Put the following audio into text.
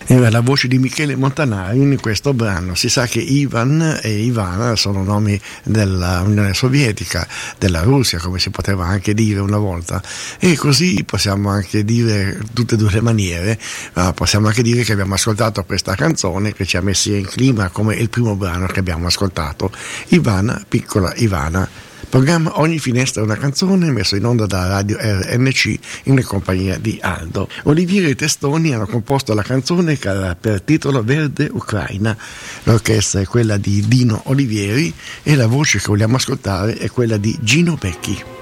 Era la voce di Michele Montanari in questo brano. Si sa che Ivan e Ivana sono nomi dell'Unione Sovietica, della Russia, come si poteva anche dire una volta, e così possiamo anche dire tutte e due le maniere. Possiamo anche dire che abbiamo ascoltato questa canzone che ci ha messi in clima come il primo brano che abbiamo ascoltato, Ivana, piccola Ivana. Programma Ogni finestra una canzone, messo in onda da Radio RNC in compagnia di Aldo. Olivieri e Testoni hanno composto la canzone che ha per titolo Verde Ucraina. L'orchestra è quella di Dino Olivieri e la voce che vogliamo ascoltare è quella di Gino Becchi.